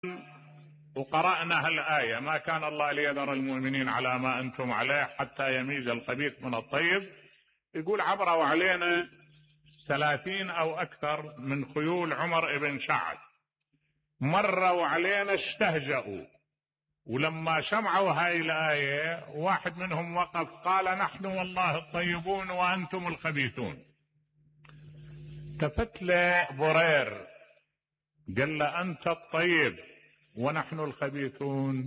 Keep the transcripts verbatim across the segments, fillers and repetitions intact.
وقرأنا هالآية: ما كان الله ليذر المؤمنين على ما أنتم عليه حتى يميز الخبيث من الطيب. يقول عبروا علينا ثلاثين أو أكثر من خيول عمر بن سعد، مروا علينا استهزأوا، ولما سمعوا هاي الآية واحد منهم وقف قال: نحن والله الطيبون وأنتم الخبيثون. التفت له برير قال له: أنت الطيب ونحن الخبيثون؟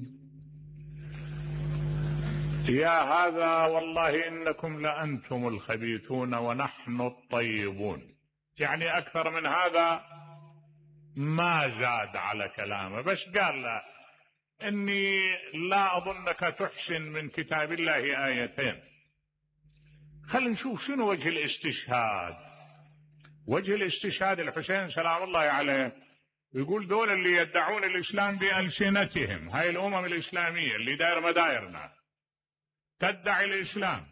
يا هذا والله إنكم لأنتم الخبيثون ونحن الطيبون. يعني أكثر من هذا ما زاد على كلامه، بس قال له: إني لا أظنك تحسن من كتاب الله آيتين. خلينا نشوف شنو وجه الاستشهاد. وجه الاستشهاد الحسين سلام الله عليه يقول: دول اللي يدعون الإسلام بألسنتهم، هاي الأمم الإسلامية اللي داير مدايرنا تدعي الإسلام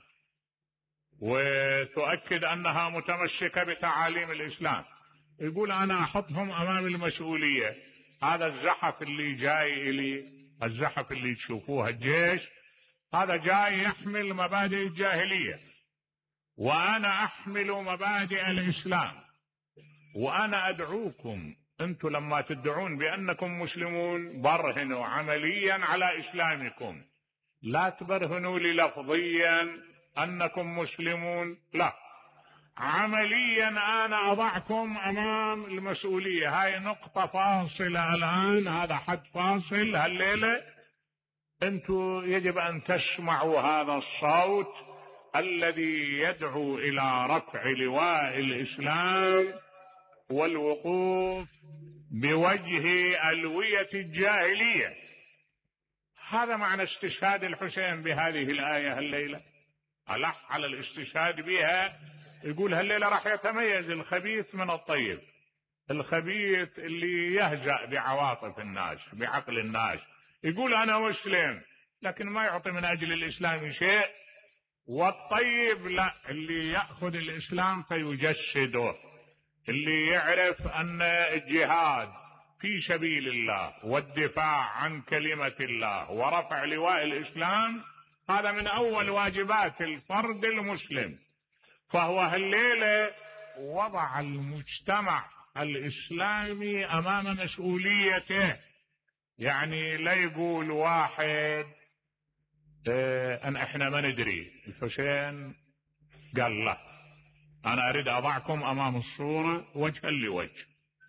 وتؤكد أنها متمسكة بتعاليم الإسلام، يقول: أنا أحطهم أمام المسؤولية. هذا الزحف اللي جاي إلي، الزحف اللي تشوفوه الجيش، هذا جاي يحمل مبادئ الجاهلية، وأنا أحمل مبادئ الإسلام، وأنا أدعوكم أنتم لما تدعون بأنكم مسلمون برهنوا عمليا على إسلامكم، لا تبرهنوا لي لفظيا أنكم مسلمون، لا، عمليا أنا أضعكم أمام المسؤولية. هاي نقطة فاصلة الآن، هذا حد فاصل هالليلة. أنتم يجب أن تسمعوا هذا الصوت الذي يدعو إلى رفع لواء الإسلام والوقوف بوجه ألوية الجاهلية. هذا معنى استشهاد الحسين بهذه الآية الليلة، ألح على الاستشهاد بها. يقول هالليلة راح يتميز الخبيث من الطيب. الخبيث اللي يهزأ بعواطف الناس، بعقل الناس، يقول أنا مسلم لكن ما يعطي من أجل الإسلام شيء. والطيب لا، اللي يأخذ الإسلام فيجسده، اللي يعرف أن الجهاد في سبيل الله والدفاع عن كلمة الله ورفع لواء الإسلام هذا من أول واجبات الفرد المسلم. فهو هالليلة وضع المجتمع الإسلامي أمام مسؤوليته. يعني لا يقول واحد اه أن إحنا ما ندري. الحسين قال لا، أنا أريد أضعكم أمام الصورة وجها لوجه.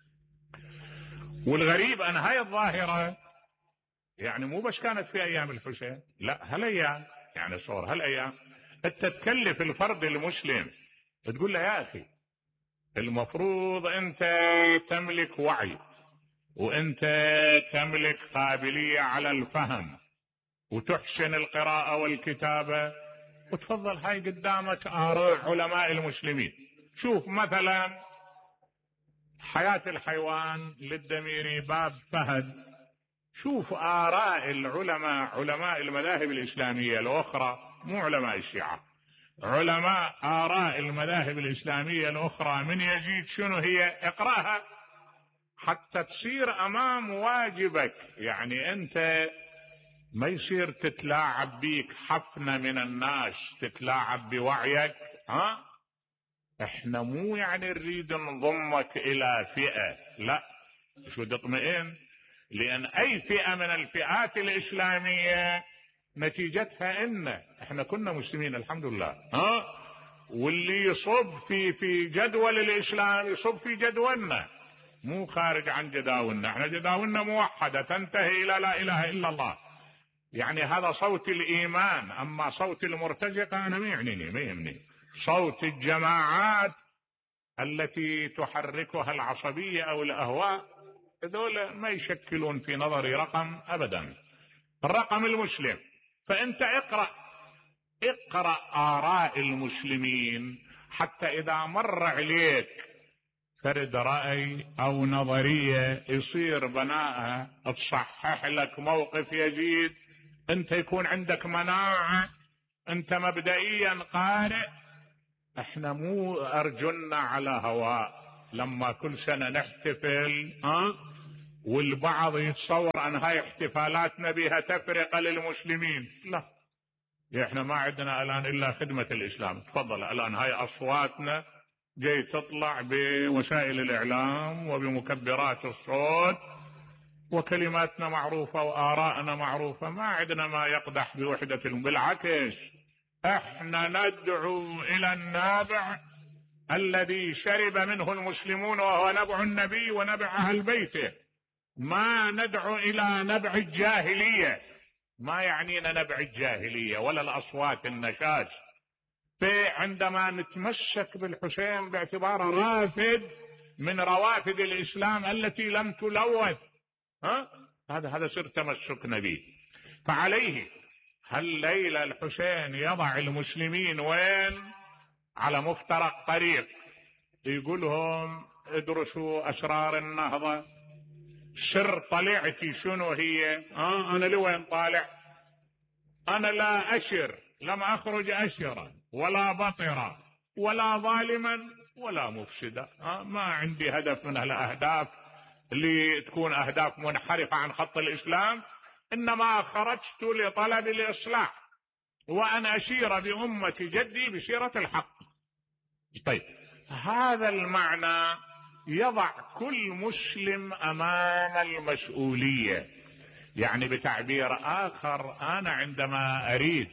والغريب أن هاي الظاهرة يعني مو بس كانت في أيام الحسين، لا، هالأيام، يعني صور هالأيام أنت تكلف الفرد المسلم تقول له: يا أخي المفروض أنت تملك وعي، وأنت تملك قابلية على الفهم، وتحسن القراءة والكتابة، وتفضل هاي قدامك آراء علماء المسلمين. شوف مثلا حياة الحيوان للدميري، باب فهد، شوف آراء العلماء، علماء المذاهب الإسلامية الأخرى، مو علماء الشيعة، علماء آراء المذاهب الإسلامية الأخرى من يزيد شنو هي، اقرأها حتى تصير أمام واجبك. يعني أنت ما يصير تتلاعب بيك حفنة من الناس، تتلاعب بوعيك. ها احنا مو يعني نريد نضمك إلى فئة، لا، شو تطمئن، لأن أي فئة من الفئات الإسلامية نتيجتها إن احنا كنا مسلمين الحمد لله، ها، واللي يصب في في جدول الإسلام يصب في جدولنا، مو خارج عن جداولنا. احنا جداولنا موحدة تنتهي إلى لا إله إلا الله، يعني هذا صوت الإيمان. أما صوت المرتزقة أنا ما يعنيني، ما يهمني. صوت الجماعات التي تحركها العصبية أو الأهواء، هذول ما يشكلون في نظري رقم أبدا. الرقم المسلم. فأنت اقرأ اقرأ آراء المسلمين، حتى إذا مر عليك فرد رأي أو نظرية يصير بناءها تصحح لك موقف يزيد، أنت يكون عندك مناعة، أنت مبدئيا قارئ. احنا مو أرجلنا على هواء. لما كل سنة نحتفل ها والبعض يتصور أن هاي احتفالاتنا بها تفرقة للمسلمين. لا، احنا ما عندنا الآن إلا خدمة الإسلام. تفضل الآن هاي أصواتنا جاي تطلع بوسائل الإعلام وبمكبرات الصوت، وكلماتنا معروفة وآراءنا معروفة، ما عندنا ما يقدح بوحدة. بالعكس، احنا ندعو إلى النابع الذي شرب منه المسلمون وهو نبع النبي ونبع أهل بيته. ما ندعو إلى نبع الجاهلية، ما يعنينا نبع الجاهلية ولا الأصوات النشاز. عندما نتمسك بالحسين باعتباره رافد من روافد الإسلام التي لم تلوث، ها هذا هذا سر تمسكنا به. فعليه هالليلة الحسين يضع المسلمين وين؟ على مفترق طريق، يقولهم ادرسوا أسرار النهضة. سر طلعتي شنو هي؟ آه أنا لوين طالع؟ أنا لا أشر، لم أخرج أشرا ولا بطرا ولا ظالما ولا مفسدا. آه ما عندي هدف من الأهداف اللي تكون أهداف منحرفة عن خط الإسلام، إنما خرجت لطلب الإصلاح وأن أشير بأمة جدي بسيرة الحق. طيب، هذا المعنى يضع كل مسلم أمام المسؤولية. يعني بتعبير آخر، أنا عندما أريد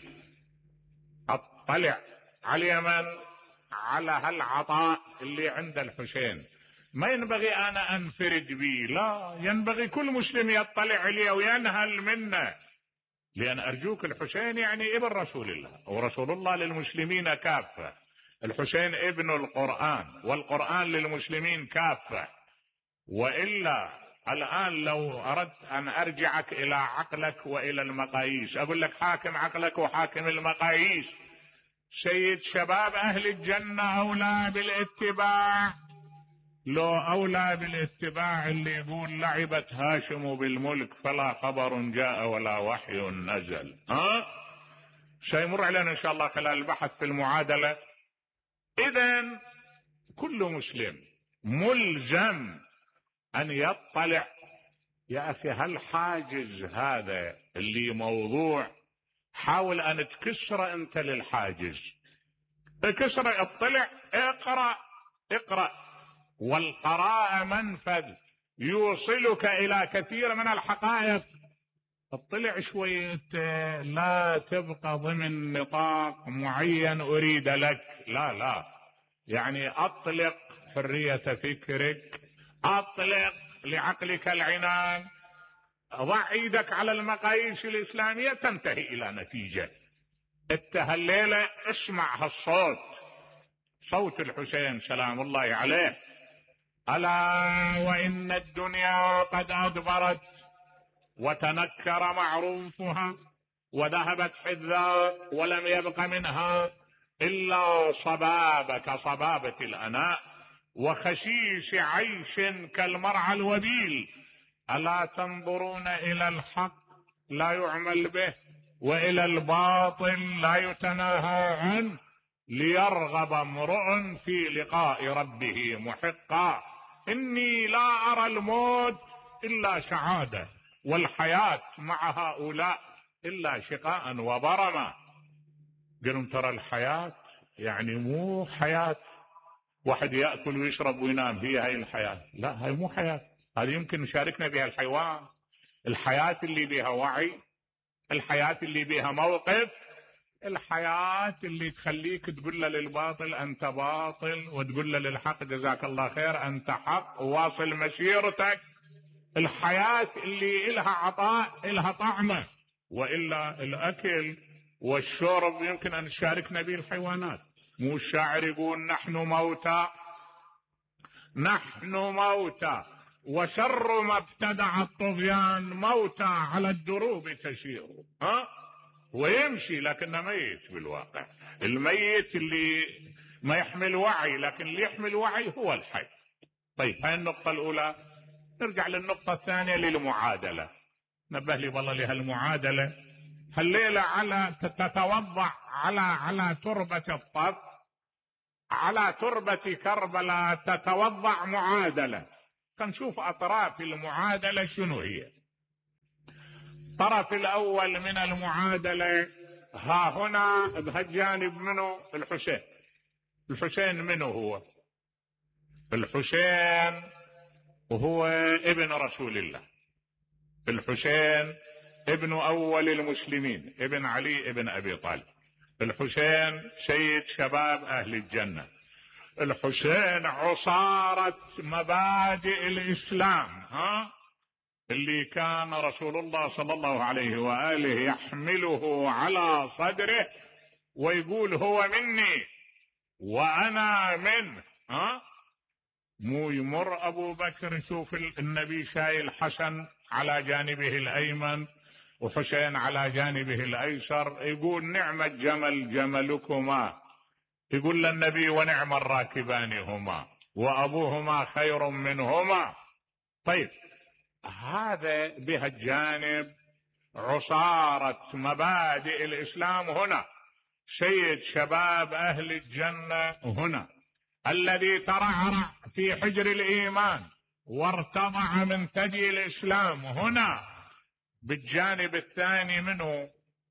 أطلع على اليمن على هالعطاء اللي عند الحسين، ما ينبغي أنا أنفرد به، لا، ينبغي كل مسلم يطلع عليه وينهل منه. لأن أرجوك، الحسين يعني ابن رسول الله، ورسول الله للمسلمين كافة. الحسين ابن القرآن، والقرآن للمسلمين كافة. وإلا الآن لو أردت أن أرجعك إلى عقلك وإلى المقاييس، أقول لك حاكم عقلك وحاكم المقاييس. سيد شباب أهل الجنة أولى بالاتباع، لو أولى بالاتباع اللي يقول لعبت هاشم بالملك فلا خبر جاء ولا وحي نزل. ها سيمر علينا إن شاء الله خلال البحث في المعادلة. إذن كل مسلم ملزم أن يطلع. يا أخي هالحاجز هذا اللي موضوع، حاول أن تكسر أنت للحاجز، اكسر، اطلع، اقرأ اقرأ. والقراءة منفذ يوصلك إلى كثير من الحقائق. اطلع شوية، لا تبقى ضمن نطاق معين أريد لك، لا لا، يعني أطلق حرية فكرك، أطلق لعقلك العنان، ضع ايدك على المقاييس الإسلامية تنتهي إلى نتيجة. انت هالليلة اسمع هالصوت، صوت الحسين سلام الله عليه. ألا وإن الدنيا قد أدبرت وتنكر معروفها وذهبت حذاء ولم يبق منها إلا صبابة كصبابة الأناء وخشيش عيش كالمرعى الوبيل. ألا تنظرون إلى الحق لا يعمل به وإلى الباطل لا يتناهى عنه ليرغب امرؤ في لقاء ربه محقا. إني لا أرى الموت إلا سعادة والحياة مع هؤلاء إلا شقاء وبرما. قلنا ترى الحياة يعني مو حياة واحد يأكل ويشرب وينام، هي هاي الحياة، لا هاي مو حياة. هذه يمكن نشاركنا بها الحيوان. الحياة اللي بها وعي، الحياة اللي بها موقف، الحياة اللي تخليك تقول له للباطل أنت باطل وتقول له للحق جزاك الله خير أنت حق وواصل مسيرتك. الحياة اللي إلها عطاء إلها طعمة. وإلا الأكل والشرب يمكن أن نشاركنا به الحيوانات. مو الشاعر يقول نحن موتى نحن موتى وشر ما ابتدع الطغيان موتى على الدروب تسير. ها ويمشي لكنه ميت بالواقع. الميت اللي ما يحمل وعي، لكن اللي يحمل وعي هو الحي. طيب هاي النقطة الأولى. نرجع للنقطة الثانية للمعادلة. نبه لي والله لهالمعادلة. هالليلة على تتوضع على على تربة الطف، على تربة كربلاء تتوضع معادلة. فنشوف أطراف المعادلة شنو هي. الطرف الأول من المعادلة ها هنا بهالجانب منه الحسين. الحسين منه هو؟ الحسين وهو ابن رسول الله. الحسين ابن أول المسلمين، ابن علي ابن أبي طالب. الحسين سيد شباب أهل الجنة. الحسين عصارة مبادئ الإسلام، ها اللي كان رسول الله صلى الله عليه وآله يحمله على صدره ويقول هو مني وأنا منه. ها مو يمر أبو بكر يشوف النبي شايل حسن على جانبه الأيمن وحسين على جانبه الأيسر، يقول نعم الجمل جملكما، يقول للنبي ونعم الراكبان هما وأبوهما خير منهما. طيب هذا بها الجانب عصارة مبادئ الإسلام هنا، سيد شباب أهل الجنة هنا، الذي ترعرع في حجر الإيمان وارتضع من ثدي الإسلام هنا. بالجانب الثاني منه،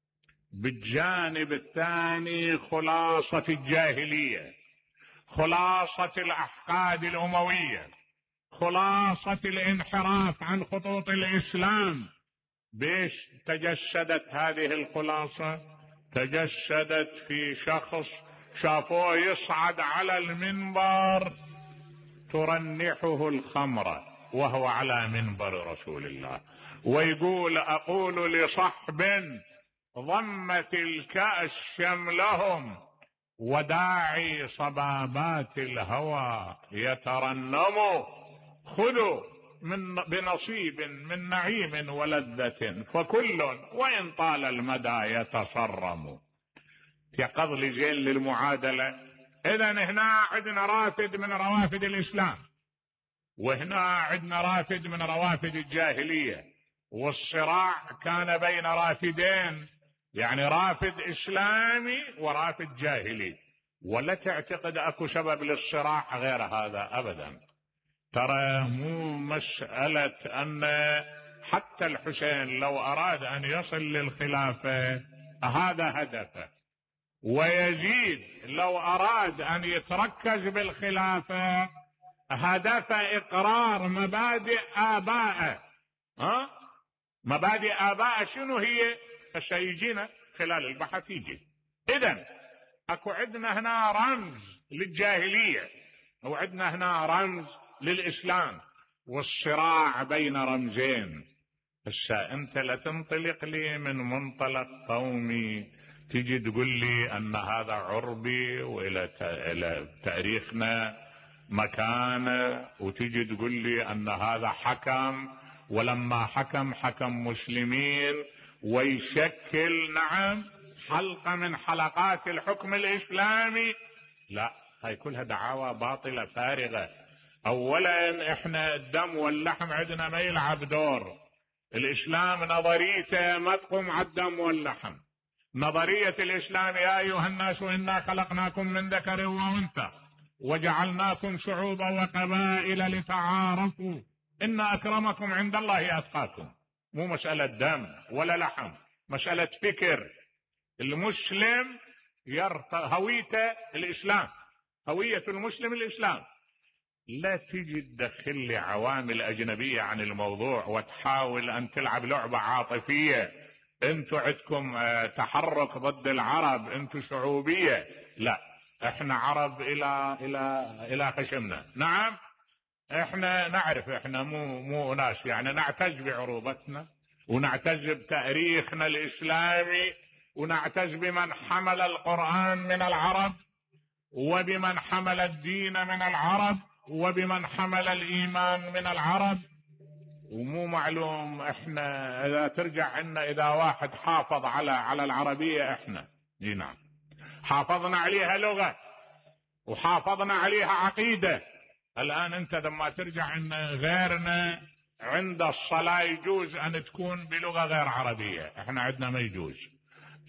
بالجانب الثاني خلاصة الجاهلية، خلاصة الأحقاد الأموية، خلاصة الانحراف عن خطوط الإسلام. بيش تجسدت هذه الخلاصة؟ تجسدت في شخص شافوه يصعد على المنبر ترنحه الخمرة وهو على منبر رسول الله، ويقول أقول لصحب ضمت الكأس شملهم وداعي صبابات الهوى يترنم، خذوا من بنصيب من نعيم ولذة فكل وإن طال المدى يتصرم. يقض لي زين للمعادلة. إذن هنا عندنا رافد من روافد الإسلام، وهنا عندنا رافد من روافد الجاهلية، والصراع كان بين رافدين، يعني رافد إسلامي ورافد جاهلي. ولا تعتقد أكو سبب للصراع غير هذا أبدا. ترى مو مسألة أن حتى الحسين لو أراد أن يصل للخلافة هذا هدفه، ويزيد لو أراد أن يتركز بالخلافة هدف إقرار مبادئ آبائه. ها مبادئ آبائه شنو هي؟ فسيجينا خلال البحث يجي. إذن أكو عندنا هنا رمز للجاهلية وعندنا هنا رمز للإسلام، والصراع بين رمزين. هسه أنت لا تنطلق لي من منطلق قومي تيجي تقول لي أن هذا عربي وإلى تاريخنا مكانه، وتيجي تقول لي أن هذا حكم ولما حكم حكم مسلمين ويشكل نعم حلقة من حلقات الحكم الإسلامي. لا، هاي كلها دعاوى باطلة فارغة. أولا احنا الدم واللحم عندنا ما يلعب دور. الإسلام نظريته ما تقوم على الدم واللحم. نظرية الإسلام يا أيها الناس إنا خلقناكم من ذكر وأنثى وجعلناكم شعوبا وقبائل لتعارفوا إن أكرمكم عند الله أتقاكم. مو مسألة دم ولا لحم، مسألة فكر. المسلم يرت... هويته الإسلام، هوية المسلم الإسلام. لا تجي تدخل لي عوامل أجنبية عن الموضوع وتحاول أن تلعب لعبة عاطفية. انتوا عندكم تحرك ضد العرب، انتوا شعوبية. لا، احنا عرب الى الى الى خشمنا. نعم احنا نعرف، احنا مو مو ناس يعني نعتز بعروبتنا ونعتز بتاريخنا الإسلامي ونعتز بمن حمل القرآن من العرب وبمن حمل الدين من العرب وبمن حمل الإيمان من العرب. ومو معلوم احنا اذا ترجع عنا اذا واحد حافظ على على العربية احنا اي نعم حافظنا عليها لغة وحافظنا عليها عقيدة. الان انت لما ترجع عنا غيرنا عند الصلاة يجوز ان تكون بلغة غير عربية، احنا عندنا ما يجوز.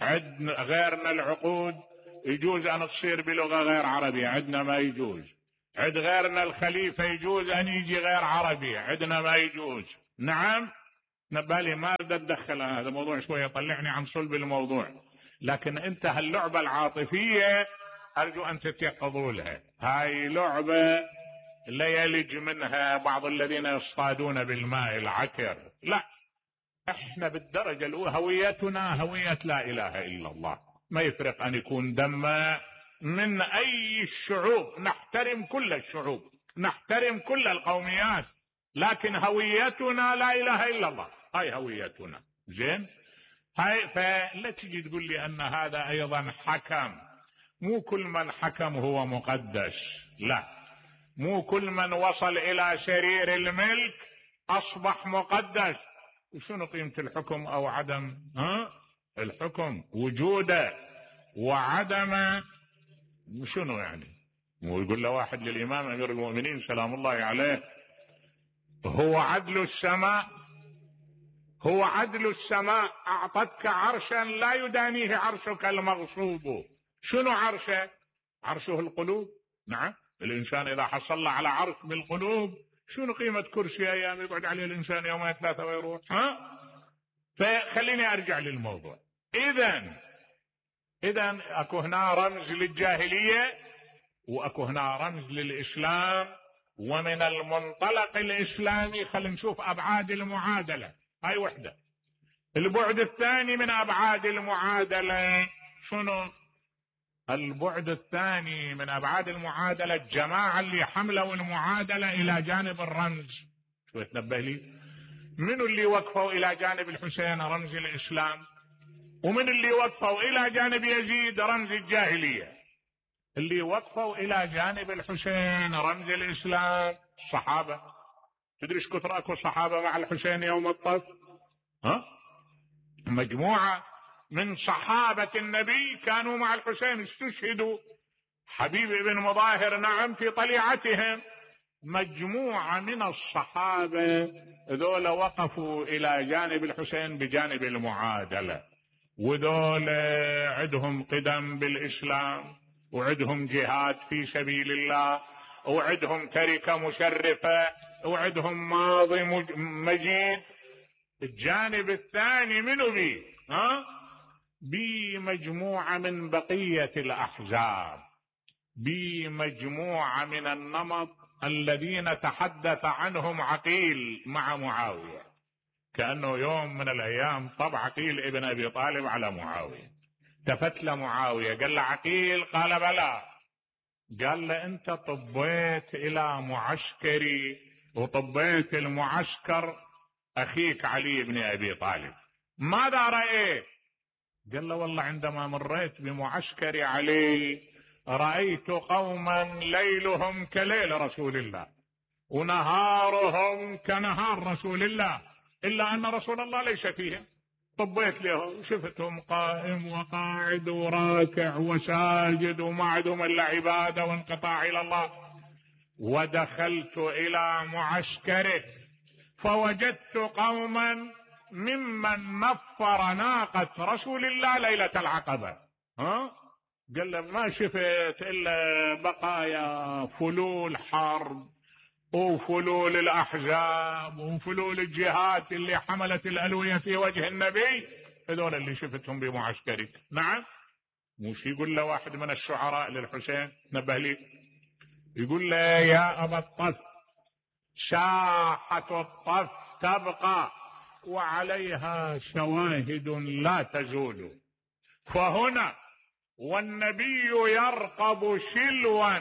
عندنا غيرنا العقود يجوز ان تصير بلغة غير عربية، عندنا ما يجوز. عند غيرنا الخليفة يجوز أن يجي غير عربي، عندنا ما يجوز. نعم، نبالي ما بدي أتدخل هذا الموضوع شوية، طلعني عن صلب الموضوع، لكن أنت هاللعبة العاطفية أرجو أن تتيقظوا لها. هاي لعبة لا يلج منها بعض الذين يصطادون بالماء العكر. لا، احنا بالدرجة الأولى هويتنا هوية لا إله إلا الله. ما يفرق أن يكون دم من أي الشعوب، نحترم كل الشعوب، نحترم كل القوميات، لكن هويتنا لا إله إلا الله. هاي هويتنا. زين، هاي فلا تجي تقول لي أن هذا أيضا حكم. مو كل من حكم هو مقدس، لا، مو كل من وصل إلى سرير الملك أصبح مقدس. وشنو قيمة الحكم أو عدم ها؟ الحكم وجوده وعدمه شنو يعني؟ مو يقول له واحد للإمام أمير المؤمنين سلام الله عليه هو عدل السماء، هو عدل السماء أعطتك عرشا لا يدانيه عرشك المغصوب. شنو عرشه؟ عرشه القلوب. نعم، الإنسان إذا حصل على عرش بالقلوب شنو قيمة كرسي أيام يقعد عليه الإنسان يومين ثلاثة ويروح؟ ها؟ فخليني أرجع للموضوع. إذن إذن أكو هنا رمز للجاهلية وأكو هنا رمز للإسلام، ومن المنطلق الإسلامي خلينا نشوف أبعاد المعادلة. هاي وحدة. البعد الثاني من أبعاد المعادلة شنو؟ البعد الثاني من أبعاد المعادلة الجماعة اللي حملوا المعادلة إلى جانب الرمز. شو تنبه لي؟ من اللي وقفوا إلى جانب الحسين رمز الإسلام، ومن اللي وقفوا إلى جانب يزيد رمز الجاهلية. اللي وقفوا إلى جانب الحسين رمز الإسلام الصحابة. تدري ايش كثر اكو صحابة مع الحسين يوم الطف؟ ها؟ مجموعة من صحابة النبي كانوا مع الحسين استشهدوا. حبيب بن مظاهر نعم في طليعتهم. مجموعة من الصحابة ذولا وقفوا إلى جانب الحسين بجانب المعادلة، وذولا عندهم قدم بالإسلام، وعندهم جهاد في سبيل الله، وعندهم تركة مشرفة، وعندهم ماضي مجيد. الجانب الثاني منو بي؟ ها؟ بمجموعة من بقية الأحزاب، بمجموعة من النمط الذين تحدث عنهم عقيل مع معاوية. كأنه يوم من الأيام طبع عقيل ابن أبي طالب على معاوية، تفتل معاوية قال له عقيل، قال بلى، قال له أنت طبيت إلى معسكري وطبيت المعسكر أخيك علي بن أبي طالب، ماذا رأيت؟ قال له والله عندما مريت بمعسكر علي رأيت قوما ليلهم كليل رسول الله ونهارهم كنهار رسول الله، إلا أن رسول الله ليس فيهم. طبيت لهم شفتهم قائم وقاعد وراكع وساجد وما عندهم إلا عبادة وانقطاع إلى الله. ودخلت إلى معسكره فوجدت قوما ممن نفر ناقة رسول الله ليلة العقبة. ها؟ قال له ما شفت إلا بقايا فلول حرب وفلول الأحزاب وفلول الجهات اللي حملت الألوية في وجه النبي، هذول اللي شفتهم بمعسكرك. نعم، مش يقول له واحد من الشعراء للحسين نبه لي، يقول له يا أبا الطف ساحة الطف تبقى وعليها شواهد لا تزول، فهنا والنبي يرقب شلوا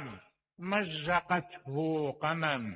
مزقته قنا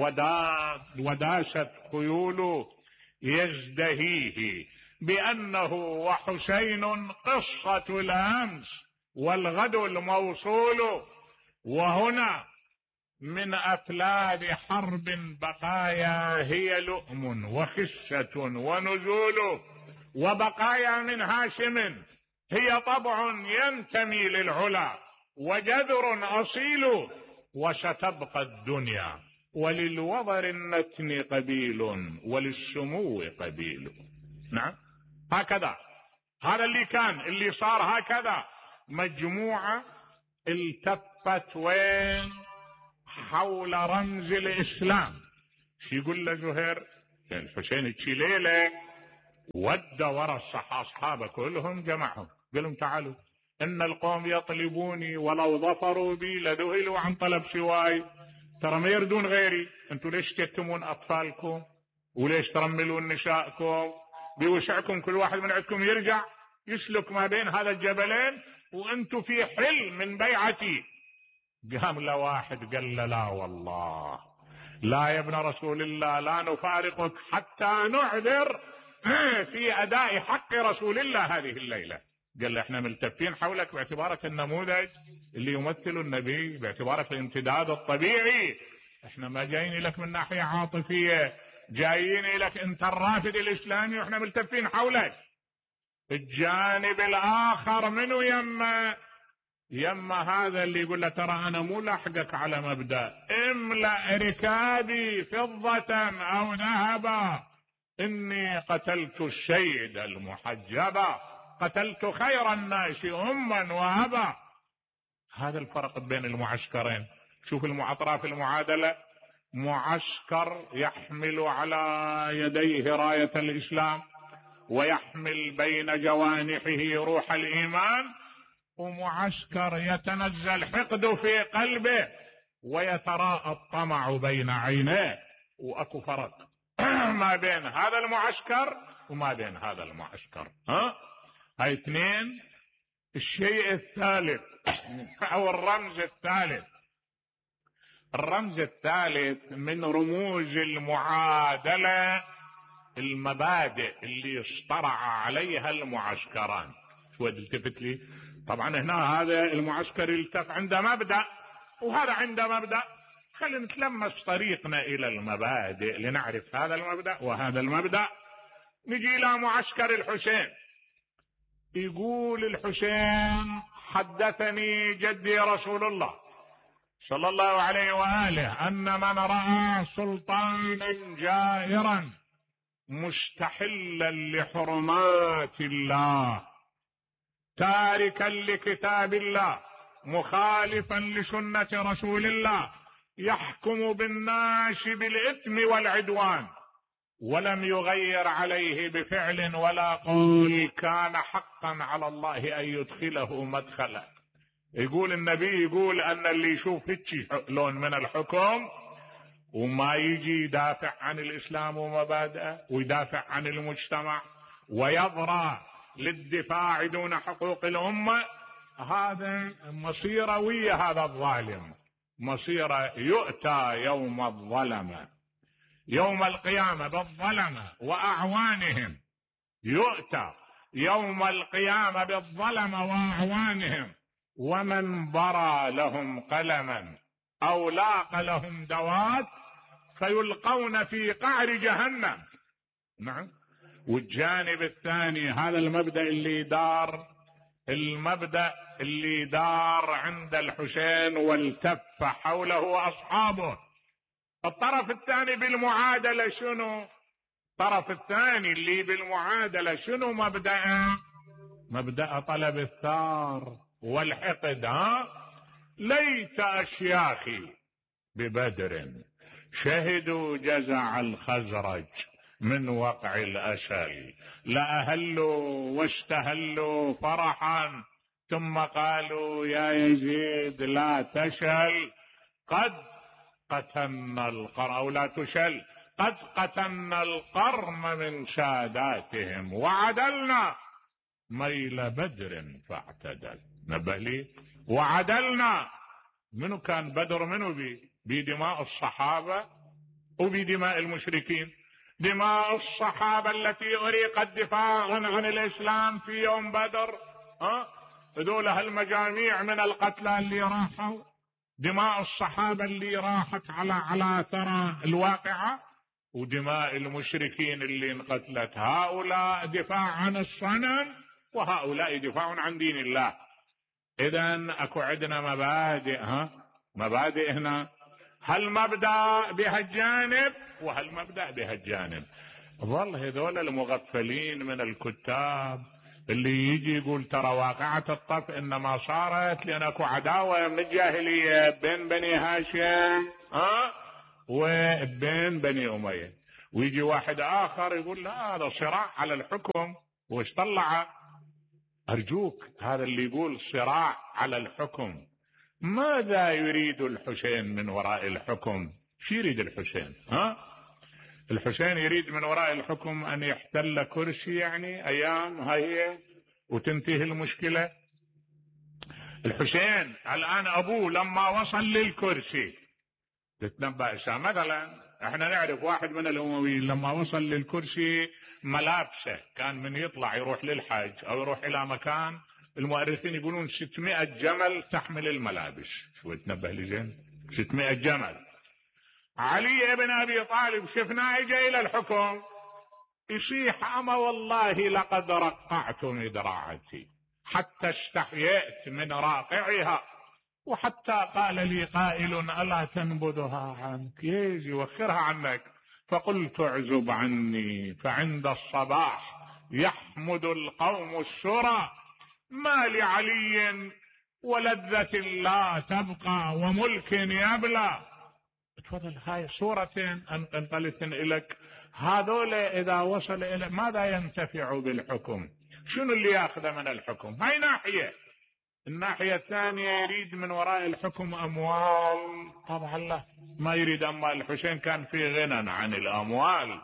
وداست خيول يزدهيه بأنه وحسين قصة الأمس والغد الموصول. وهنا من أفلاد حرب بقايا هي لؤم وخسة ونزول، وبقايا من هاشم هي طبع ينتمي للعلا وجذر أصيل، وستبقى الدنيا وللوضر النتن قبيل وللسمو قبيل. نعم، هكذا هذا اللي كان، اللي صار هكذا. مجموعة التفت وين؟ حول رمز الإسلام. شو يقول له زهير؟ الحسين تشيليله ودى ورا الصحابة أصحابه كلهم جمعهم، قال لهم تعالوا إن القوم يطلبوني ولو ظفروا بي لذهلوا عن طلب سواي. ترى ما يردون غيري، أنتوا ليش تتمون أطفالكم وليش ترملون نسائكم؟ بوسعكم كل واحد من عندكم يرجع يسلك ما بين هذا الجبلين وأنتوا في حل من بيعتي. قام له واحد قال له لا والله لا يا ابن رسول الله، لا نفارقك حتى نعذر في أداء حق رسول الله هذه الليلة. قال له احنا ملتفين حولك باعتبارك النموذج اللي يمثل النبي، باعتبارك الامتداد الطبيعي. احنا ما جايين لك من ناحية عاطفية، جايين لك انت الرافد الإسلامي واحنا ملتفين حولك. الجانب الآخر منه يما يما هذا اللي يقول له ترى أنا مو لاحقك على مبدأ املأ ركابي فضة أو ذهبا، إني قتلت الشيد المحجبا، قتلت خير الناس أما وأبا. هذا الفرق بين المعسكرين. شوف أطراف المعادلة، معسكر يحمل على يديه راية الإسلام ويحمل بين جوانحه روح الإيمان، ومعسكر يتنزل حقده في قلبه ويتراءى الطمع بين عينيه. وأكو فرق ما بين هذا المعسكر وما بين هذا المعسكر. ها هاي اثنين. الشيء الثالث أو الرمز الثالث، الرمز الثالث من رموز المعادلة المبادئ اللي اصطرع عليها المعسكران. شو التفت لي؟ طبعا هنا هذا المعسكر يلتف عند مبدأ وهذا عند مبدأ. خلينا نتلمس طريقنا إلى المبادئ لنعرف هذا المبدأ وهذا المبدأ. نجي إلى معسكر الحسين. يقول الحسين حدثني جدي رسول الله صلى الله عليه وآله أن من رأى سلطانا جائرا مستحلا لحرمات الله تاركا لكتاب الله مخالفا لسنة رسول الله يحكم بالناس بالإثم والعدوان ولم يغير عليه بفعل ولا قول، كان حقا على الله أن يدخله مدخلا. يقول النبي يقول أن اللي يشوف هيك لون من الحكم وما يجي يدافع عن الإسلام ومبادئه ويدافع عن المجتمع ويضرع للدفاع دون حقوق الأمة، هذا مصيره ويا هذا الظالم، مصيره يؤتى يوم الظلمة، يوم القيامة بالظلمة وأعوانهم، يؤتى يوم القيامة بالظلمة وأعوانهم، ومن برى لهم قلما أو لاق لهم دوات فيلقون في قعر جهنم. نعم. والجانب الثاني هذا المبدأ اللي دار، المبدأ اللي دار عند الحسين والتف حوله أصحابه. الطرف الثاني بالمعادلة شنو؟ الطرف الثاني اللي بالمعادلة شنو مبدأ؟ مبدأ طلب الثار والحقد. ها ليت أشياخي ببدر شهدوا جزع الخزرج من وقع الأسل، لأهلوا واستهلوا فرحا ثم قالوا يا يزيد لا تشل قد قتلنا القرن، أو لا تشل قد قتلنا القرن من ساداتهم وعدلنا ميل بدر فاعتدل. نبه لي وعدلنا. منو كان بدر؟ منو بي بدماء الصحابة وبدماء المشركين. دماء الصحابة التي أريقت دفاعا عن الإسلام في يوم بدر، ها هذول هالمجاميع من القتلى اللي راحوا، دماء الصحابة اللي راحت على على ثرى الواقعة، ودماء المشركين اللي انقتلت. هؤلاء دفاع عن الصنم وهؤلاء دفاع عن دين الله. إذن أكو عندنا مبادئ، ها مبادئ هنا، هالمبدأ بهالجانب وهالمبدأ بهالجانب. ظل هذول المغفلين من الكتاب اللي يجي يقول ترى واقعة الطف انما صارت لان اكو عداوة من الجاهلية بين بني هاشم ها وبين بني امية، ويجي واحد اخر يقول لا هذا صراع على الحكم. وش طلع؟ ارجوك، هذا اللي يقول صراع على الحكم ماذا يريد الحسين من وراء الحكم؟ شو يريد الحسين؟ ها الحسين يريد من وراء الحكم ان يحتل كرسي يعني ايام هاي هي وتنتهي المشكلة. الحسين الان ابوه لما وصل للكرسي تتنبأ مثلا احنا نعرف واحد من الامويين لما وصل للكرسي ملابسه كان من يطلع يروح للحج او يروح الى مكان المؤرخين يقولون ستمائة جمل تحمل الملابس. شو تنبه لي زين؟ ستمائة جمل. علي بن ابي طالب شفناه اجى الى الحكم يصيح اما والله لقد رقعت مدراعتي حتى استحييت من راقعها، وحتى قال لي قائل الا تنبذها عنك، يجي وخرها عنك، فقلت اعزب عني فعند الصباح يحمد القوم السرى، ما لعلي ولذة لا تبقى وملك يبلى. تفضل، هاي صورتين انقلت إليك، هذول إذا وصل إلى ماذا ينتفع بالحكم؟ شنو اللي ياخذه من الحكم؟ هاي ناحية. الناحية الثانية يريد من وراء الحكم أموال. طبعا لا، ما يريد أموال. الحسين كان في غنى عن الأموال،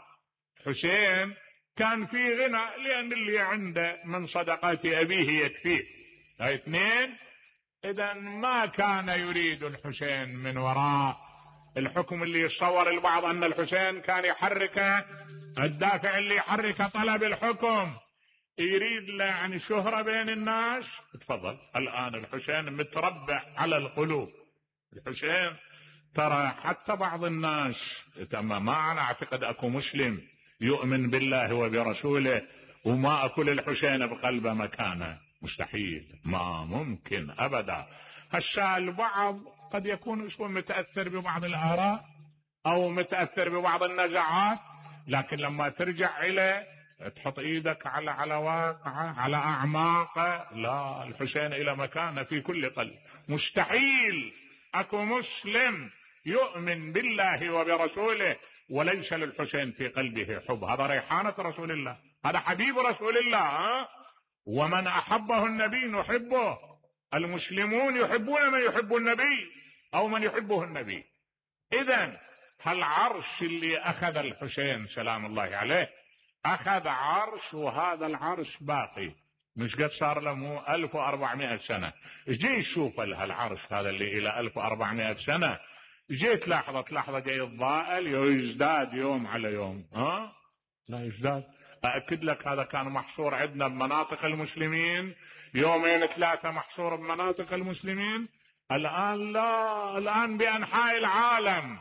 حسين كان في غنى لأن اللي عنده من صدقات أبيه يكفيه. هاي اثنين. إذا ما كان يريد الحسين من وراء الحكم اللي يتصور البعض أن الحسين كان يحرك الدافع اللي يحرك طلب الحكم يريد له يعني شهرة بين الناس. تفضل، الآن الحسين متربع على القلوب. الحسين ترى حتى بعض الناس، ما أنا أعتقد أكو مسلم يؤمن بالله وبرسوله وما أكل الحسين بقلبه مكانه، مستحيل، ما ممكن أبدا. هسا البعض قد يكون متأثر ببعض الآراء أو متأثر ببعض النزاعات، لكن لما ترجع إليه تحط ايدك على على واقعه على اعماقه، لا، الحسين الى مكانه في كل قلب. مستحيل اكو مسلم يؤمن بالله وبرسوله وليس للحسين في قلبه حب. هذا ريحانة رسول الله، هذا حبيب رسول الله. ها؟ ومن احبه النبي نحبه، المسلمون يحبون من يحب النبي او من يحبه النبي. اذا هالعرش اللي اخذ الحسين سلام الله عليه اخذ عرش، وهذا العرش باقي، مش قد صار له مو ألف وأربعمائة سنة. جي شوف هالعرش هذا اللي الى ألف وأربعمائة سنة، جيت لحظة لحظة جاي الضائل يزداد يوم على يوم. ها لا يزداد. أأكد لك هذا كان محصور عندنا بمناطق المسلمين يومين ثلاثة، محصور بمناطق المسلمين. الآن لا، الآن بأنحاء العالم،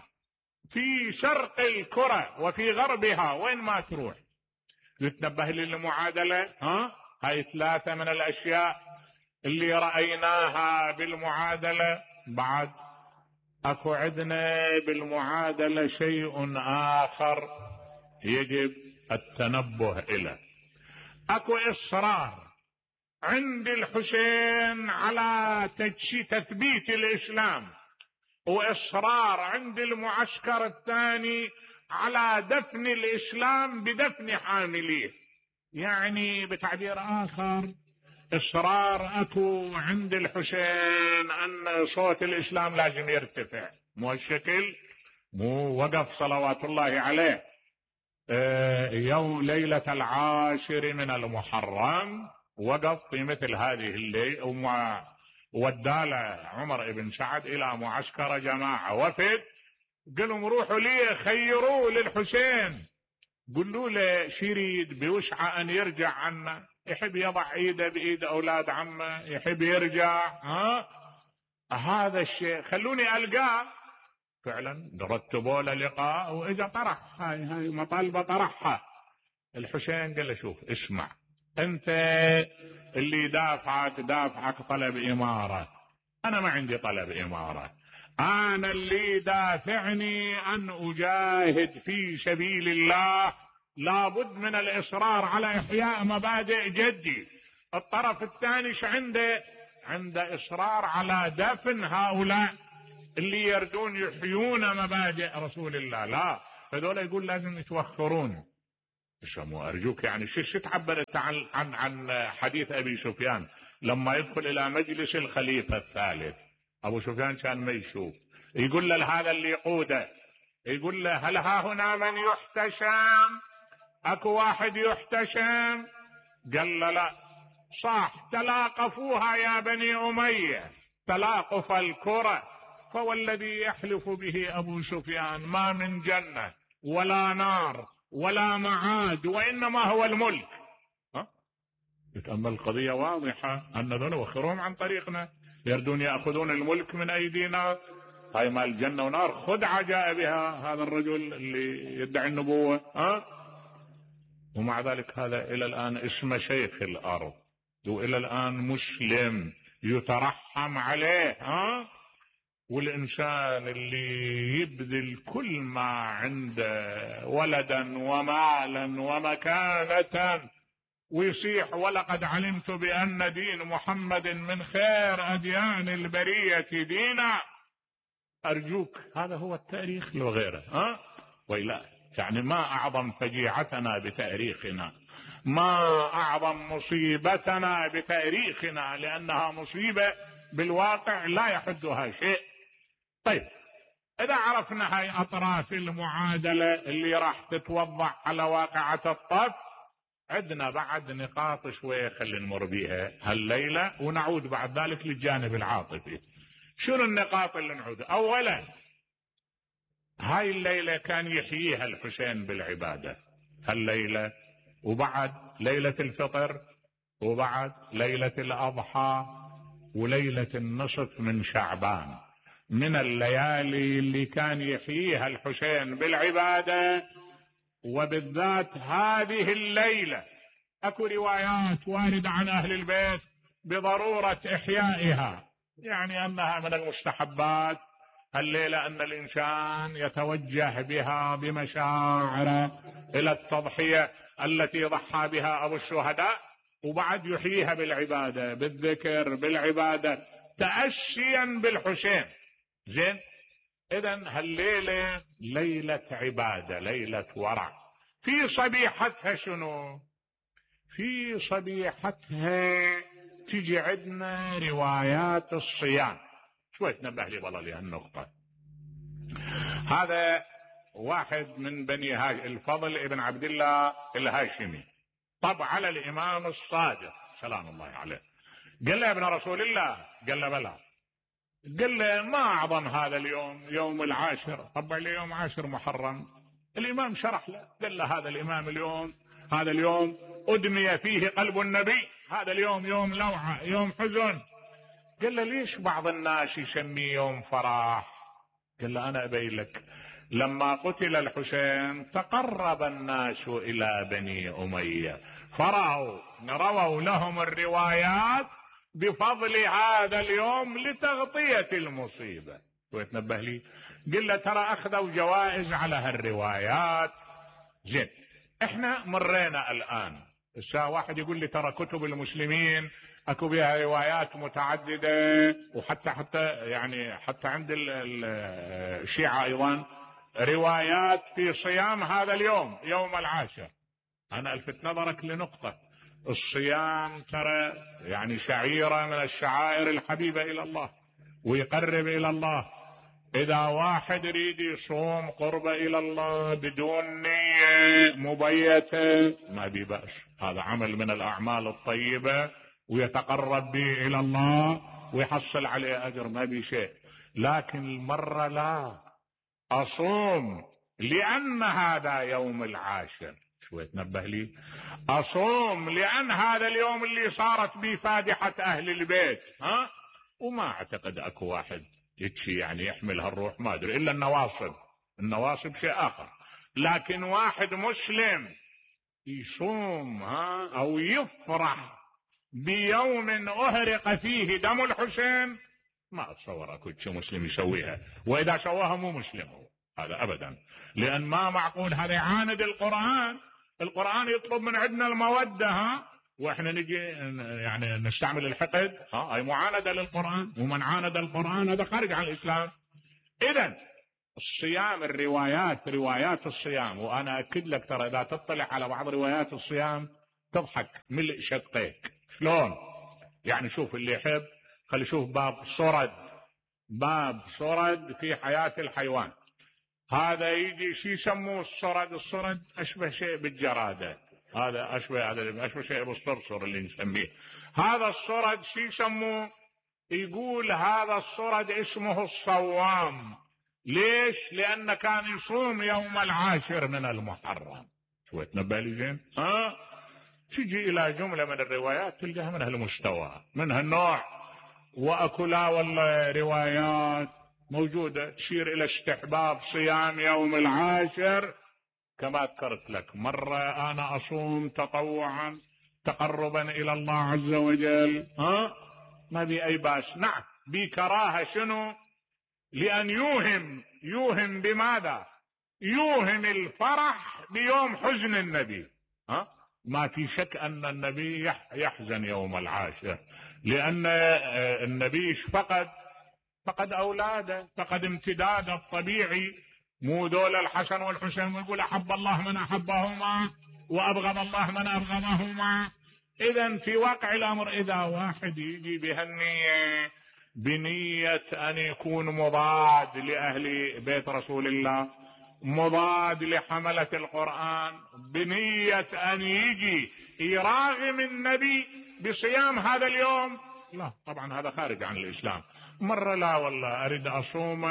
في شرق الكرة وفي غربها، وين ما تروح يتنبه للمعادلة. ها هاي ثلاثة من الأشياء اللي رأيناها بالمعادلة. بعد أكو عندنا بالمعادلة شيء آخر يجب التنبه إليه. أكو إصرار عند الحسين على تثبيت الإسلام، وإصرار عند المعسكر الثاني على دفن الإسلام بدفن حامليه. يعني بتعبير آخر إصرار أكو عند الحسين أن صوت الإسلام لازم يرتفع، مو الشكل، مو وقف صلوات الله عليه يوم ليلة العاشر من المحرم وقف في مثل هذه الليلة، ودال عمر بن سعد إلى معسكر جماعة وفد، قالوا روحوا ليه خيروا للحسين، قلوا له شريد بوسعة أن يرجع عنا، يحب يضع ايده بايد اولاد عمه، يحب يرجع. ها هذا الشيء خلوني القاه. فعلا رتبوا له لقاء واجا طرح هاي هاي مطالبه طرحها. الحسين قال له شوف اسمع، انت اللي دافعك دافعك طلب اماره، انا ما عندي طلب اماره، انا اللي دافعني ان اجاهد في سبيل الله، لابد من الاصرار على احياء مبادئ جدي، الطرف الثاني ايش عنده؟ عنده اصرار على دفن هؤلاء اللي يردون يحيون مبادئ رسول الله. لا، هذول يقول لازم يتوخرون. شمو ارجوك، يعني شو تعبرت عن عن عن حديث ابي سفيان لما يدخل الى مجلس الخليفه الثالث. ابو سفيان كان ما يشوف، يقول له هذا اللي يقوده، يقول له هل ها هنا من يحتشم؟ اكو واحد يحتشم؟ قال له لا. صح، تلاقفوها يا بني اميه تلاقف الكره، فوالذي يحلف به ابو سفيان ما من جنه ولا نار ولا معاد، وانما هو الملك. ها؟ يتأمل القضية واضحة ان ذول وخروهم عن طريقنا، يردون يأخذون الملك من ايدينا. هاي مال جنة ونار خدعة جاء بها هذا الرجل اللي يدعي النبوة. ها؟ ومع ذلك هذا الى الان اسمه شيخ الارض، والى الان مسلم يترحم عليه. ها؟ والإنسان اللي يبذل كل ما عنده ولدا ومالا ومكانة ويصيح ولقد علمت بأن دين محمد من خير أديان البرية دينا، أرجوك هذا هو التاريخ لو غيره. ها؟ وإلا يعني ما أعظم فجيعتنا بتاريخنا، ما أعظم مصيبتنا بتاريخنا، لأنها مصيبة بالواقع لا يحدها شيء. طيب، إذا عرفنا هاي أطراف المعادلة اللي راح تتوضع على واقعة الطف، عندنا بعد نقاط شوية خلينا نمر بيها هالليلة، ونعود بعد ذلك للجانب العاطفي. شنو النقاط اللي نعود؟ أولا، هاي الليلة كان يحييها الحسين بالعبادة، هالليلة وبعد ليلة الفطر وبعد ليلة الأضحى وليلة النصف من شعبان، من الليالي اللي كان يحييها الحسين بالعبادة. وبالذات هذه الليلة اكو روايات واردة عن اهل البيت بضرورة احيائها، يعني انها من المستحبات الليلة ان الانسان يتوجه بها بمشاعره الى التضحية التي ضحى بها ابو الشهداء، وبعد يحييها بالعبادة بالذكر بالعبادة تأسيا بالحسين. زين، اذن هالليلة ليلة عبادة، ليلة ورع. في صبيحتها شنو؟ في صبيحتها تجي عندنا روايات الصيام. شوي تنبه لي والله لهالنقطة. هذا واحد من بني هاش الفضل ابن عبد الله الهاشمي، طب على الامام الصادق سلام الله عليه. قال له يا ابن رسول الله، قال له بلى، قال له ما اعظم هذا اليوم، يوم العاشر. طبعا اليوم عاشر محرم. الامام شرح له، قال له هذا الامام اليوم، هذا اليوم ادمي فيه قلب النبي، هذا اليوم يوم لوعة، يوم حزن. قال له ليش بعض الناس يسميه يوم فرح؟ قال له انا ابين لك، لما قتل الحسين تقرب الناس الى بني امية فرأوا رووا لهم الروايات بفضل هذا اليوم لتغطية المصيبة. ويتنبه لي، قل له ترى اخذوا جوائز على هالروايات. زين، احنا مرينا الان الساعة واحد يقول لي ترى كتب المسلمين اكو بها روايات متعددة، وحتى حتى يعني حتى عند الشيعة ايضا روايات في صيام هذا اليوم، يوم العاشر. انا الفت نظرك لنقطة، الصيام ترى يعني شعيرة من الشعائر الحبيبة الى الله ويقرب الى الله. اذا واحد يريد يصوم قرب الى الله بدون نية مبيتة ما بي بأس، هذا عمل من الاعمال الطيبة ويتقرب به الى الله ويحصل عليه اجر، ما بي شيء. لكن المرة لا، اصوم لان هذا يوم العاشر. شوي تنبه لي، اصوم لان هذا اليوم اللي صارت به فادحة اهل البيت. ها؟ وما اعتقد اكو واحد يتشي يعني يحمل هالروح، ما ادري الا النواصب، النواصب شيء اخر. لكن واحد مسلم يصوم ها او يفرح بيوم اهرق فيه دم الحسين، ما اتصور اكو شيء مسلم يسويها، واذا سواها مو مسلم هو هذا ابدا، لان ما معقول هذا يعاند القرآن. القرآن يطلب من عندنا المودة، ها واحنا نجي يعني نستعمل الحقد؟ ها هاي معاندة للقرآن، ومن عاند القرآن هذا خارج عن الإسلام. إذن الصيام، الروايات، روايات الصيام، وأنا أكد لك ترى إذا تطلع على بعض روايات الصيام تضحك ملء شقيك. شلون؟ يعني شوف اللي يحب خلي يشوف باب صرد، باب صرد في حياة الحيوان. هذا يجي شي يسموه الصرد، الصرد أشبه شيء بالجرادة، هذا أشبه هذا أشبه شيء بالصرصر اللي نسميه. هذا الصرد شي يسموه؟ يقول هذا الصرد اسمه الصوام. ليش؟ لأن كان يصوم يوم العاشر من المحرم. شو تنبه لي زين؟ ها تجي إلى جملة من الروايات تلقاها من هالمستوى، من هالنوع، وأكو لا والله روايات موجودة تشير إلى استحباب صيام يوم العاشر. كما ذكرت لك مرة أنا أصوم تطوعا تقربا إلى الله عز وجل، ها ما بي أي باس. نعم بكراهة. شنو؟ لأن يوهم يوهم بماذا؟ يوهم الفرح بيوم حزن النبي. ها ما في شك أن النبي يحزن يوم العاشر، لأن النبي فقد فقد أولاده، فقد امتداد الطبيعي. مو دول الحسن والحسين يقول أحب الله من أحبهما وأبغض الله من أبغضهما. إذن في واقع الأمر إذا واحد يجي بهالنية، بنية أن يكون مضاد لأهل بيت رسول الله، مضاد لحملة القرآن، بنية أن يجي يراغم النبي بصيام هذا اليوم، لا طبعا هذا خارج عن الإسلام. مرة لا والله أريد أصوم،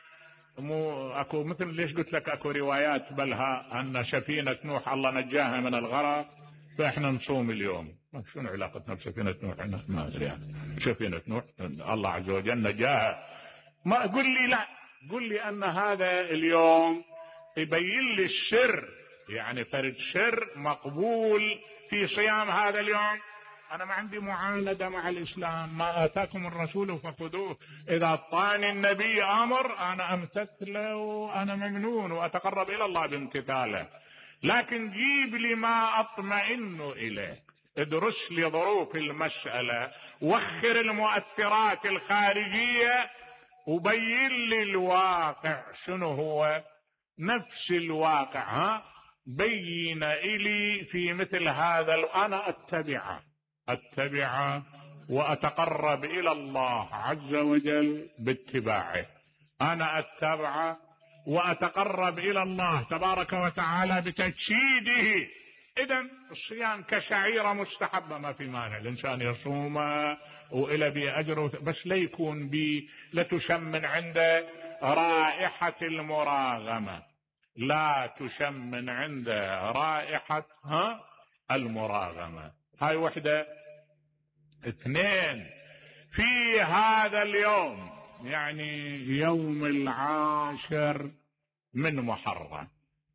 مو أكو مثل ليش قلت لك أكو روايات بلها أن سفينة نوح الله نجاها من الغرق فإحنا نصوم اليوم. شنو علاقتنا بسفينة نوح؟ ما أدري يعني. سفينة نوح الله عز وجل نجاها. ما قل لي لا، قل لي أن هذا اليوم يبين لي السر، يعني فرد سر مقبول في صيام هذا اليوم. أنا ما عندي معاندة مع الإسلام، ما آتاكم الرسول فخذوه، إذا أعطاني النبي أمر أنا أمتثله وأنا ممنون وأتقرب إلى الله بامتثاله. لكن جيب لي ما أطمئن إليه، ادرس لي ظروف المسألة، وخر المؤثرات الخارجية، وبين لي الواقع شنو هو، نفس الواقع. ها بين إلي في مثل هذا، أنا أتبعه أتبعه وأتقرب إلى الله عز وجل باتباعه. أنا أتبعه وأتقرب إلى الله تبارك وتعالى بتجسيده. إذن الصيام كشعيرة مستحبة، ما في مانع الإنسان يصوم وإلى بي أجر، بس لا يكون بي لا تشم من عنده رائحة المراغمة، لا تشم من عنده رائحة ها المراغمة. هاي وحدة. اثنين، في هذا اليوم يعني يوم العاشر من محرم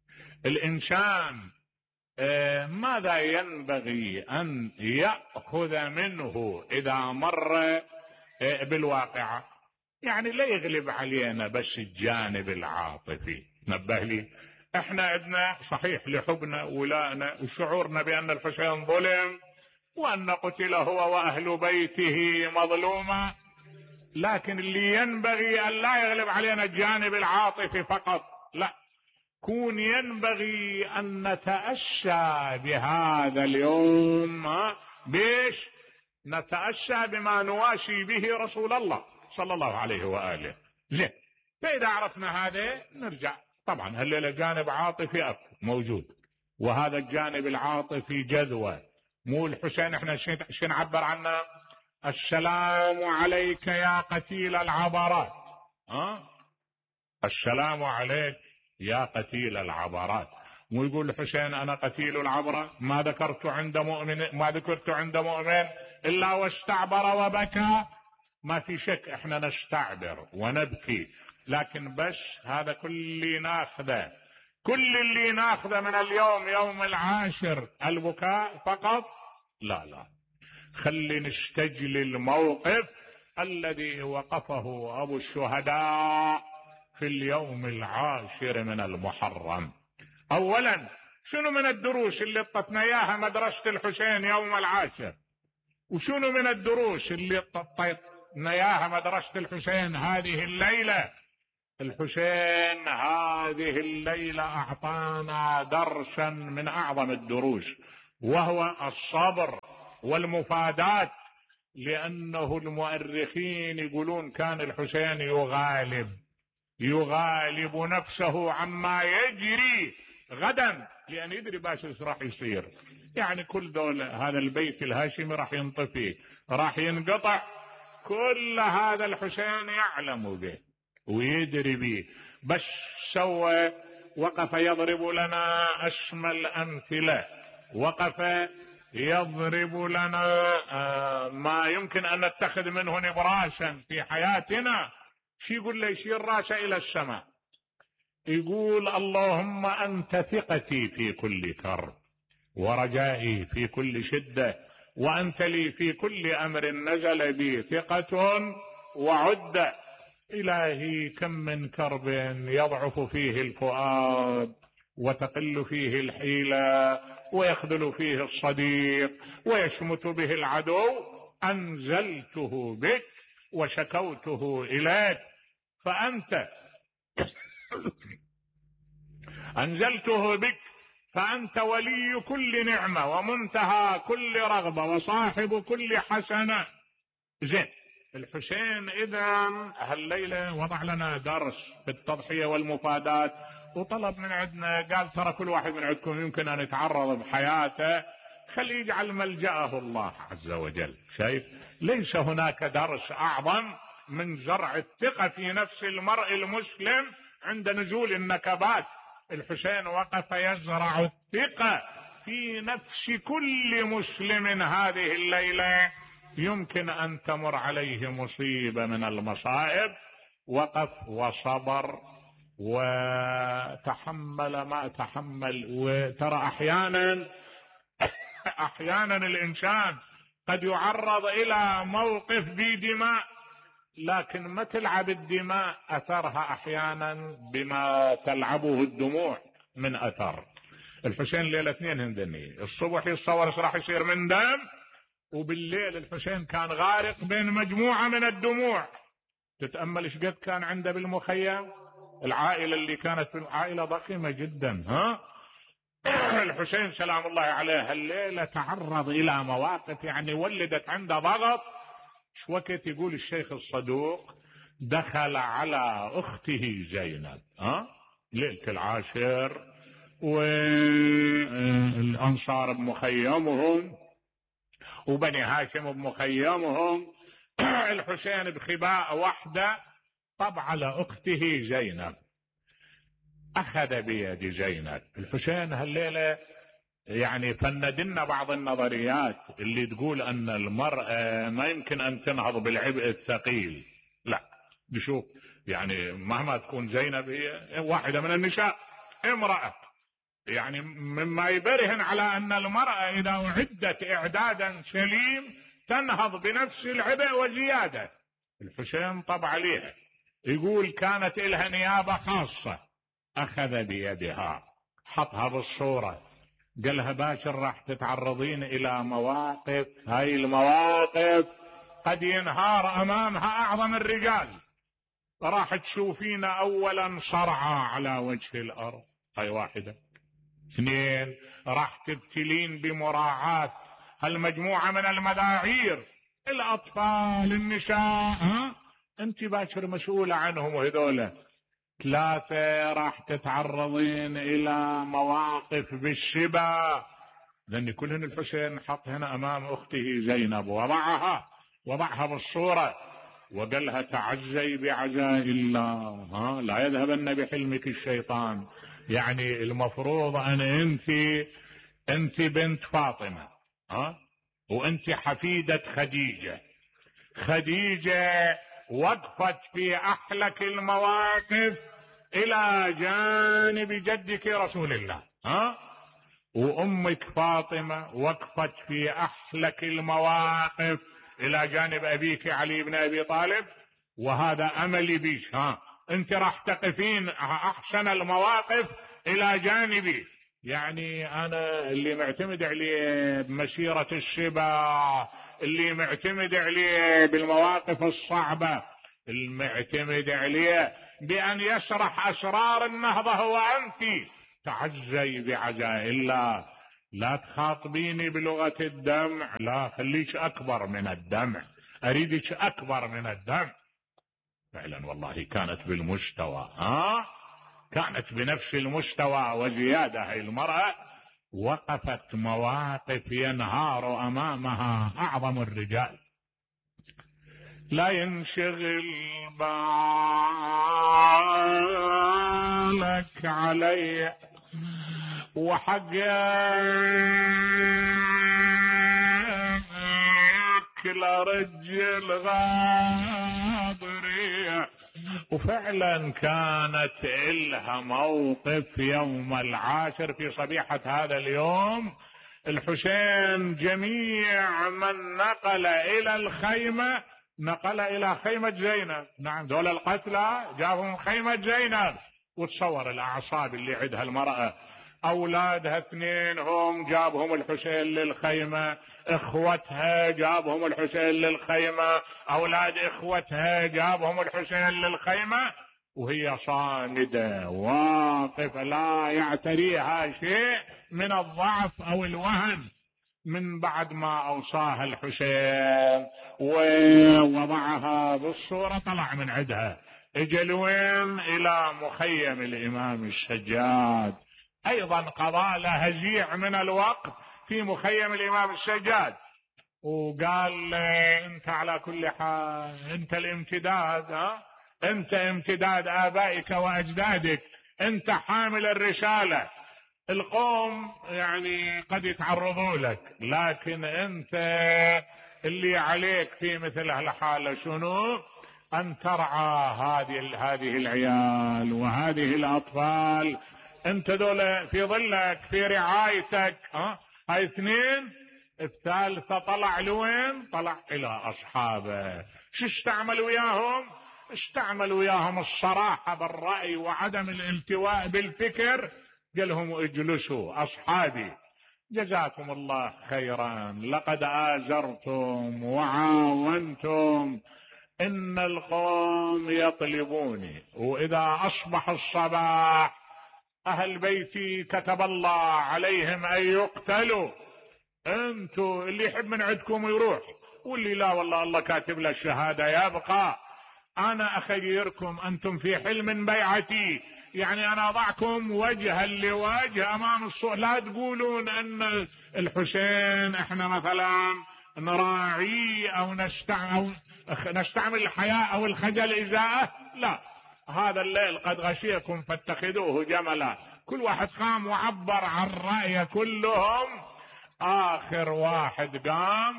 الإنسان آه ماذا ينبغي أن يأخذ منه إذا مر آه بالواقعة؟ يعني لا يغلب علينا بس الجانب العاطفي. نبه لي، احنا عندنا صحيح لحبنا ولائنا وشعورنا بأن الحسين ظلم وأن قتل هو وأهل بيته مظلوما، لكن اللي ينبغي أن لا يغلب علينا الجانب العاطفي فقط، لا، كون ينبغي أن نتأسى بهذا اليوم. بيش نتأسى بما نواسي به رسول الله صلى الله عليه وآله. زين، فإذا عرفنا هذا نرجع. طبعا هل جانب عاطفي موجود، وهذا الجانب العاطفي جذوة. مو الحسين احنا شو نعبر عنه؟ السلام عليك يا قتيل العبرات. ها السلام عليك يا قتيل العبرات. مو يقول الحسين انا قتيل العبرة، ما ذكرت عند مؤمن ما ذكرت عند مؤمن الا واستعبر وبكى. ما في شك احنا نستعبر ونبكي، لكن بس هذا كل اللي ناخذه، كل اللي ناخذه من اليوم يوم العاشر البكاء فقط؟ لا لا، خلي نستجل الموقف الذي وقفه أبو الشهداء في اليوم العاشر من المحرم. أولا شنو من الدروس اللي اعطتنا اياها مدرسة الحسين يوم العاشر؟ وشنو من الدروس اللي اعطتنا اياها مدرسة الحسين هذه الليلة؟ الحسين هذه الليلة اعطانا درسا من اعظم الدروس، وهو الصبر والمفادات. لانه المؤرخين يقولون كان الحسين يغالب يغالب نفسه عما يجري غدا، لان يدري باش ايش راح يصير. يعني كل دول هذا البيت الهاشمي راح ينطفي، راح ينقطع، كل هذا الحسين يعلم به ويدري به. بس سوى وقف يضرب لنا أشمل الأمثلة، وقف يضرب لنا ما يمكن أن نتخذ منه نبراسا في حياتنا. شي يقول لي يشير راسه إلى السماء، يقول اللهم أنت ثقتي في كل كرب، ورجائي في كل شدة، وأنت لي في كل أمر نزل بي ثقة وعدة. إلهي كم من كرب يضعف فيه الفؤاد، وتقل فيه الحيلة، ويخذل فيه الصديق، ويشمت به العدو، أنزلته بك وشكوته إليك، فأنت أنزلته بك فأنت ولي كل نعمة، ومنتهى كل رغبة، وصاحب كل حسنة. زين، الحسين إذا هالليلة وضع لنا درس في التضحية والمفادات، وطلب من عندنا، قال ترى كل واحد من عندكم يمكن أن يتعرض بحياته، خلي يجعل ملجأه الله عز وجل. شايف؟ ليس هناك درس أعظم من زرع الثقة في نفس المرء المسلم عند نزول النكبات. الحسين وقف يزرع الثقة في نفس كل مسلم هذه الليلة يمكن أن تمر عليه مصيبة من المصائب، وقف وصبر وتحمل ما تحمل. وترى أحيانا أحيانا الإنسان قد يعرض إلى موقف بدماء، لكن ما تلعب الدماء أثرها أحيانا بما تلعبه الدموع من أثر. الحسين ليلة اثنين هندني، الصبح يتصور ايش راح يصير من دم، وبالليل الحسين كان غارق بين مجموعة من الدموع. تتأمل ايش قد كان عنده بالمخيم، العائلة اللي كانت في عائلة ضخمة جدا. ها الحسين سلام الله عليه الليلة تعرض إلى مواقف يعني ولدت عنده ضغط. شو وقت يقول الشيخ الصدوق دخل على أخته زينب ها ليلة العاشر، والأنصار بمخيمهم وبني هاشم بمخيمهم، الحسين بخباء وحده طب على أخته زينب، أخذ بيد زينب. الحسين هالليلة يعني فندنا بعض النظريات اللي تقول أن المرأة ما يمكن أن تنهض بالعبء الثقيل. لا، نشوف يعني مهما تكون زينب هي واحدة من النساء، امرأة، يعني مما يبرهن على أن المرأة إذا أعدت إعدادا سليم تنهض بنفس العبء وزيادة. الحسين طب عليها، يقول كانت إلها نيابة خاصة، أخذ بيدها حطها بالصورة، قالها باكر راح تتعرضين إلى مواقف، هاي المواقف قد ينهار أمامها أعظم الرجال، راح تشوفين أولا صرعى على وجه الأرض، هاي واحدة. اثنين، راح تبتلين بمراعاة هالمجموعة من المذاعير، الأطفال، النساء، ها أنت باكر مسؤولة عنهم وهذولا. ثلاثة، راح تتعرضين إلى مواقف بالشبا، لأن كلهن الحسين حط هنا أمام أخته زينب، وضعها وضعها بالصورة، وقالها تعزي بعزاء الله، ها لا يذهبن بحلمك الشيطان. يعني المفروض أن أنت أنت بنت فاطمة، ها وأنت حفيدة خديجة. خديجة وقفت في أحلك المواقف إلى جانب جدك رسول الله، ها وأمك فاطمة وقفت في أحلك المواقف إلى جانب أبيك علي بن أبي طالب، وهذا أملي بيش، ها أنت راح تقفين أحسن المواقف إلى جانبي. يعني أنا اللي معتمد عليه بمسيرة الشبه، اللي معتمد عليه بالمواقف الصعبة، المعتمد عليه بأن يشرح أسرار النهضة هو أنت. تعزي بعزاء الله، لا تخاطبيني بلغة الدمع، لا، خليك أكبر من الدمع، أريدك أكبر من الدمع. فعلا والله كانت بالمستوى، ها كانت بنفس المستوى وزيادة. هاي المرأة وقفت مواقف ينهار أمامها أعظم الرجال. لا ينشغل بالك علي وحقك لرجل غاضري. وفعلا كانت إلها موقف يوم العاشر في صبيحة هذا اليوم. الحسين جميع من نقل إلى الخيمة نقل إلى خيمة زينب. نعم، دول القتلى جابهم خيمة زينب. وتصور الأعصاب اللي عندها المرأة، أولادها اثنين هم جابهم الحسين للخيمة، إخوتها جابهم الحسين للخيمة، أولاد إخوتها جابهم الحسين للخيمة، وهي صامدة واقفة لا يعتريها شيء من الضعف أو الوهن. من بعد ما أوصاها الحسين ووضعها بالصورة طلع من عندها، اجلوين إلى مخيم الإمام السجاد. أيضا قضى له هزيع من الوقت في مخيم الإمام السجاد، وقال أنت على كل حال أنت الامتداد، ها؟ أنت امتداد آبائك وأجدادك، أنت حامل الرسالة. القوم يعني قد يتعرضوا لك، لكن أنت اللي عليك في مثل هالحالة شنو؟ أن ترعى هذه هذه العيال وهذه الأطفال. أنت دول في ظلك في رعايتك. ها هاي اثنين. الثالثة طلع لوين؟ طلع إلى أصحابه. شو استعمل وياهم؟ استعمل وياهم الصراحة بالرأي وعدم الالتواء بالفكر. قالهم اجلسوا أصحابي، جزاكم الله خيرا، لقد آزرتم وعاونتم، إن القوم يطلبوني، وإذا أصبح الصباح أهل بيتي كتب الله عليهم أن يقتلوا. أنتوا اللي يحب من عندكم يروح، واللي لا والله الله كاتب له الشهادة يبقى. أنا أخيركم، أنتم في حلم بيعتي، يعني أنا أضعكم وجها لوجه أمام الصورة. لا تقولون أن الحسين إحنا مثلا نراعي أو نستعمل, أو نستعمل الحياء أو الخجل إزاءه. لا، هذا الليل قد غشيكم فاتخذوه جملا. كل واحد قام وعبر عن رأيه كلهم. آخر واحد قام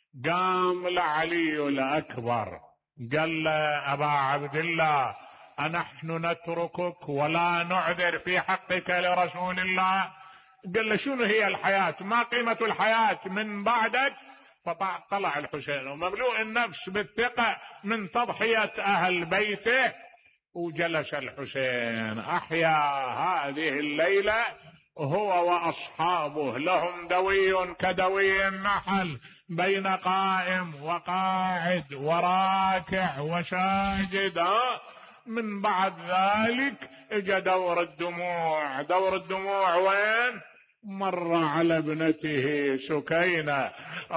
قام لعلي الأكبر، قال له أبا عبد الله أنحن نتركك ولا نعذر في حقك لرسول الله؟ قال له شنو هي الحياة؟ ما قيمة الحياة من بعدك؟ فطلع الحسين ومملوء النفس بالثقة من تضحية أهل بيته، وجلس الحسين أحيا هذه الليلة هو وأصحابه، لهم دوي كدوي النحل بين قائم وقاعد وراكع وساجد. من بعد ذلك اجى دور الدموع. دور الدموع وين؟ مر على ابنته سكينة،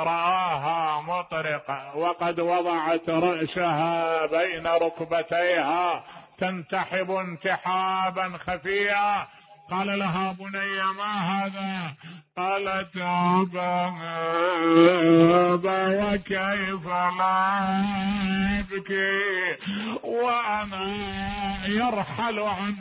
رآها مطرقة وقد وضعت رأسها بين ركبتيها تنتحب انتحابا خفيا. قال لها بني ما هذا؟ قالت أبا أبا وكيف لا أبكي وأنا يرحل عن